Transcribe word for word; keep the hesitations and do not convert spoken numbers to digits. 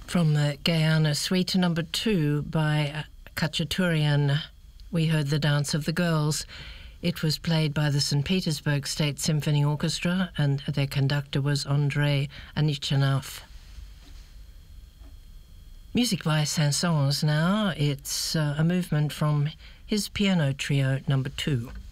From the Guyana Suite number two by Khachaturian, we heard The Dance of the Girls. It was played by the Saint Petersburg State Symphony Orchestra, and their conductor was Andrei Anichanov. Music by Saint-Saëns now. It's uh, a movement from his piano trio number two.